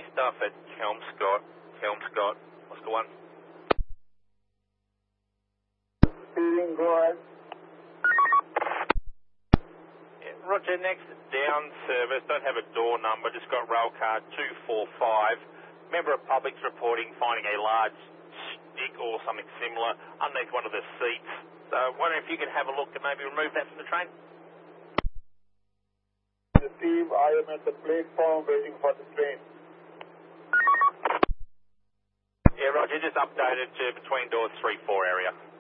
any stuff at Kelmscott, Oscar 1? Receiving, go ahead. Yeah, Roger, next down service, don't have a door number, just got rail car 245. Member of public's reporting finding a large stick or something similar underneath one of the seats. So wondering if you can have a look and maybe remove that from the train? Steve, I am at the platform waiting for the train. Yeah, Roger, just updated to between doors 3-4 area.